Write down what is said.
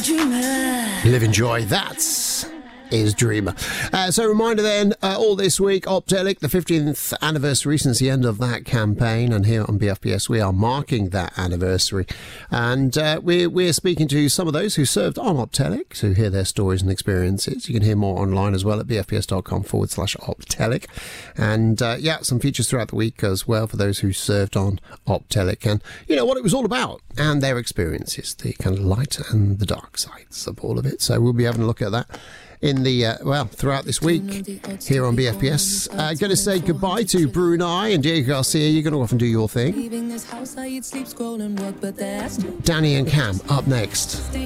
Live in joy. That's is Dreamer. So reminder then, all this week, Optelic, the 15th anniversary since the end of that campaign, and here on BFBS we are marking that anniversary, and we're speaking to some of those who served on Optelic to hear their stories and experiences. You can hear more online as well at bfbs.com/Optelic, and some features throughout the week as well for those who served on Optelic, and you know what it was all about and their experiences, the kind of light and the dark sides of all of it. So we'll be having a look at that in the throughout this week here on BFBS. Going to say goodbye to Brunei and Diego Garcia. You're going to off and do your thing. Danny and Cam up next.